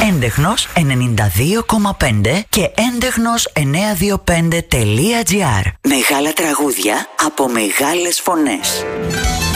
Έντεχνος 92,5 και έντεχνος925.gr. Μεγάλα τραγούδια από μεγάλες φωνές.